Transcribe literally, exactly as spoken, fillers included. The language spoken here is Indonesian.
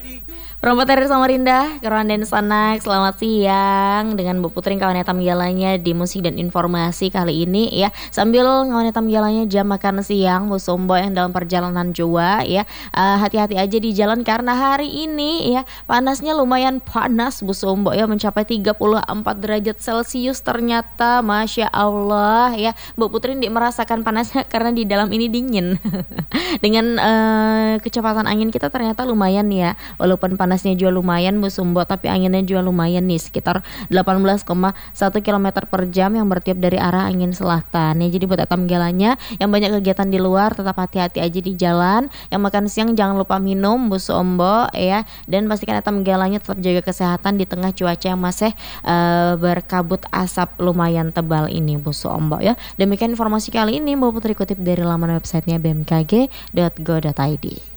Promoter Samarinda, Keruan dan Sanak, selamat siang dengan Bu Putri kawan etam galanya di musik dan informasi kali ini ya. Sambil kawan etam galanya jam makan siang Bu Sombo yang dalam perjalanan Jawa ya. Uh, hati-hati aja di jalan karena hari ini ya panasnya lumayan panas Bu Sombo ya, mencapai tiga puluh empat derajat Celcius ternyata, Masya Allah ya. Bu Putri di merasakan panasnya karena di dalam ini dingin. Dengan uh, kecepatan angin kita ternyata lumayan ya, walaupun panasnya juga lumayan Bu Sumbo, tapi anginnya juga lumayan nih, sekitar delapan belas koma satu kilometer per jam yang bertiup dari arah angin selatan ya. Jadi buat etam galanya yang banyak kegiatan di luar tetap hati-hati aja di jalan. Yang makan siang jangan lupa minum Bu Sombo ya, dan pastikan etam galanya tetap jaga kesehatan di tengah cuaca yang masih uh, berkabut asap lumayan tebal ini Bu Sombo ya. Demikian informasi kali ini Bu Putri kutip dari laman websitenya b m k g dot go dot i d.